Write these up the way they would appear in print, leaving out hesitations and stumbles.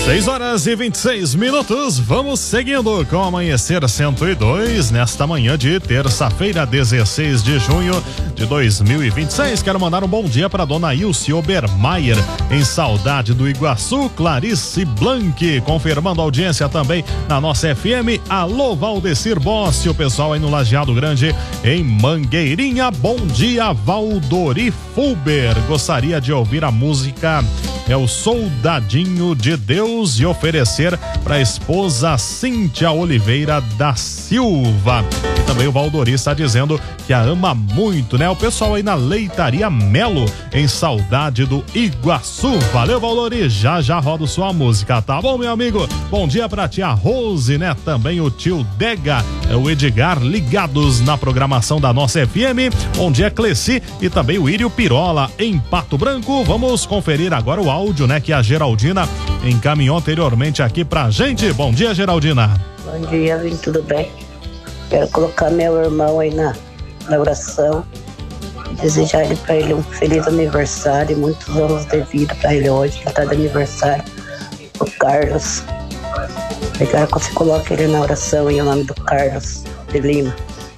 6h26, vamos seguindo com o Amanhecer 102, nesta manhã de terça-feira, 16 de junho de 2026. Quero mandar um bom dia para dona Ilse Obermaier, em Saudade do Iguaçu. Clarice Blanc, confirmando a audiência também na nossa FM. Alô, Valdecir Bossi, o pessoal aí no Lajeado Grande, em Mangueirinha. Bom dia, Valdori Fulber. Gostaria de ouvir a música É o Soldadinho de Deus e oferecer para a esposa Cíntia Oliveira da Silva. E também o Valdori está dizendo que a ama muito, né? O pessoal aí na Leitaria Melo, em Saudade do Iguaçu. Valeu, Valdori, já rodo sua música, tá bom, meu amigo? Bom dia pra tia Rose, né? Também o tio Dega, o Edgar, ligados na programação da nossa FM. Bom dia, Cleci, e também o Írio Pirola, em Pato Branco. Vamos conferir agora o áudio, né? Que a Geraldina encaminhou anteriormente aqui pra gente. Bom dia, Geraldina. Bom dia, Vim, tudo bem? Quero colocar meu irmão aí na oração, desejar para ele um feliz aniversário, muitos anos de vida para ele hoje, que está de aniversário, o Carlos. Eu quero que você coloque ele na oração em nome do Carlos de Lima.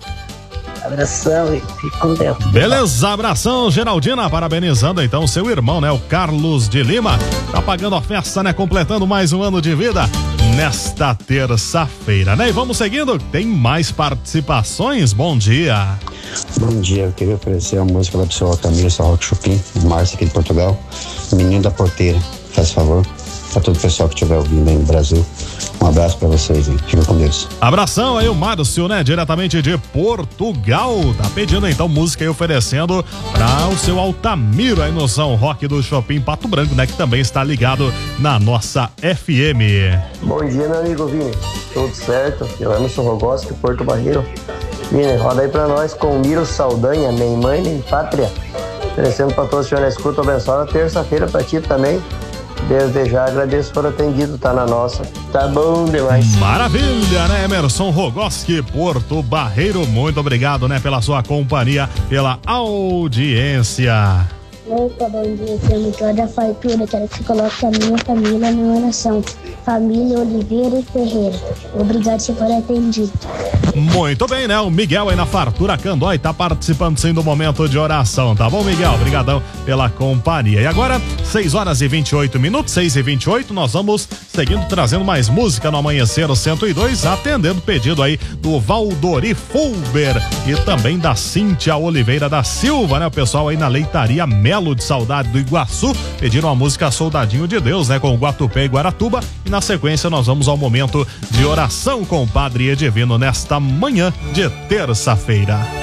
Abração e fique com Deus. Beleza, abração, Geraldina, parabenizando então seu irmão, né, o Carlos de Lima, tá pagando a festa, né, completando mais um ano de vida nesta terça-feira, né? E vamos seguindo, tem mais participações. Bom dia. Bom dia, eu queria oferecer uma música para a pessoa Camila Rock Chopin, Márcia aqui de Portugal, Menino da Porteira, faz favor, para todo o pessoal que estiver ouvindo aí no Brasil. Um abraço pra vocês, hein? Fiquem com Deus. Abração aí, o Márcio, né? Diretamente de Portugal. Tá pedindo então música e oferecendo pra o seu Altamiro aí no São Roque do Shopping Pato Branco, né? Que também está ligado na nossa FM. Bom dia, meu amigo Vini. Tudo certo? Eu Emerson Rogoski, Porto Barreiro. Vini, roda aí pra nós com Miro Saldanha, nem mãe, nem pátria. Oferecendo pra todos os senhores na escuta, abençoada terça-feira pra ti também. Desde já agradeço por atendido, tá na nossa. Tá bom demais. Maravilha, né, Emerson Rogoski, Porto Barreiro. Muito obrigado, né, pela sua companhia, pela audiência. Opa, bom dia, aqui é da Fartura. Quero que você coloque a minha família na oração. Família Oliveira e Ferreira. Obrigado por ter atendido. Muito bem, né? O Miguel aí na Fartura Candói tá participando sim do momento de oração, tá bom, Miguel? Obrigadão pela companhia. E agora, 6h28, 6h28, nós vamos seguindo trazendo mais música no Amanhecer 102, atendendo o pedido aí do Valdori Fulber e também da Cíntia Oliveira da Silva, né? O pessoal aí na Leitaria Melo de Saudade do Iguaçu pediram a música Soldadinho de Deus, né? Com Guatupé e Guaratuba. E na sequência nós vamos ao momento de oração com o Padre Edivino nesta manhã de terça-feira.